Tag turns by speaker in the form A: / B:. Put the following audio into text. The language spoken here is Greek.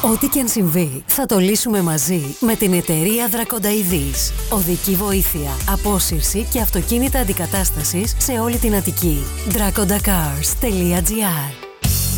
A: Ό,τι και αν συμβεί, θα το λύσουμε μαζί με την εταιρεία Drakonda EVs. Οδική βοήθεια, απόσυρση και αυτοκίνητα αντικατάστασης σε όλη την Αττική. DrakondaCars.gr